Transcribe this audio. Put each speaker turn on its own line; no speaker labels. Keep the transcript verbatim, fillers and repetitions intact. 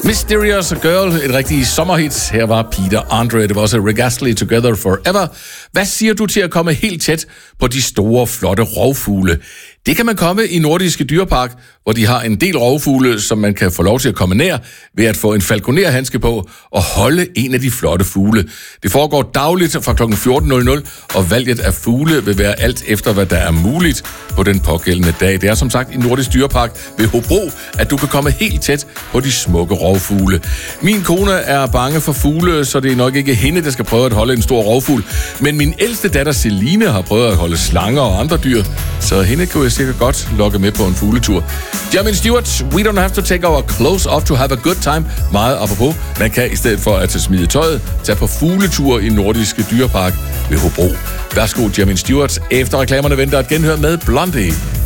Mysterious Girl, et rigtigt sommerhit. Her var Peter Andre. Det var også Rick Astley, Together Forever. Hvad siger du til at komme helt tæt på de store, flotte rovfugle? Det kan man komme i Nordiske Dyrepark, hvor de har en del rovfugle, som man kan få lov til at komme nær ved at få en falconerhandske på og holde en af de flotte fugle. Det foregår dagligt fra klokken fjorten nul nul, og valget af fugle vil være alt efter, hvad der er muligt på den pågældende dag. Det er som sagt i Nordisk Dyrepark ved Hobro, at du kan komme helt tæt på de smukke rovfugle. Min kone er bange for fugle, så det er nok ikke hende, der skal prøve at holde en stor rovfugl. Men min ældste datter Celine har prøvet at holde slanger og andre dyr, så hende kan jeg sikkert godt lokke med på en fugletur. Jamin Stewart, we don't have to take our clothes off to have a good time. Meget apropos, man kan i stedet for at tage smide tøjet, tage på fugletur i Nordiske Dyrepark ved Hobro. Værsgo, Jamin Stewart. Efter reklamerne venter et genhør med Blondie.